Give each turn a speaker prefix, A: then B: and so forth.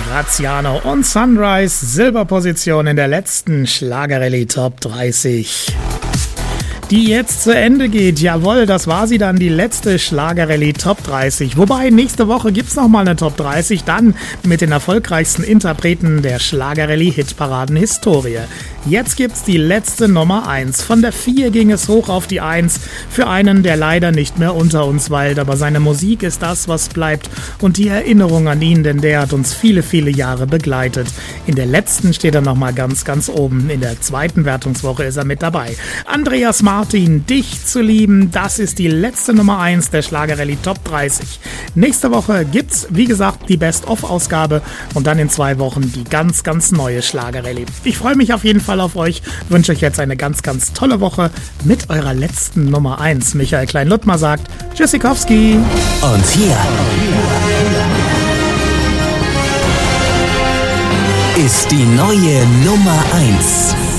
A: Graziano und Sunrise, Silberposition in der letzten Schlagerrallye Top 30. Die jetzt zu Ende geht. Jawohl, das war sie dann, die letzte Schlagerrallye Top 30. Wobei, nächste Woche gibt's nochmal eine Top 30, dann mit den erfolgreichsten Interpreten der Schlagerrallye-Hitparaden-Historie. Jetzt gibt's die letzte Nummer 1. Von der 4 ging es hoch auf die 1 für einen, der leider nicht mehr unter uns weilt. Aber seine Musik ist das, was bleibt und die Erinnerung an ihn, denn der hat uns viele, viele Jahre begleitet. In der letzten steht er nochmal ganz, ganz oben. In der zweiten Wertungswoche ist er mit dabei. Andreas Martin, dich zu lieben, das ist die letzte Nummer 1 der Schlagerrallye Top 30. Nächste Woche gibt's, wie gesagt, die Best-of-Ausgabe und dann in 2 Wochen die ganz, ganz neue Schlagerrallye. Ich freue mich auf jeden Fall auf euch, wünsche euch jetzt eine ganz, ganz tolle Woche mit eurer letzten Nummer 1. Michael Klein-Luttmer sagt Tschüssikowski.
B: Und hier ist die neue Nummer 1.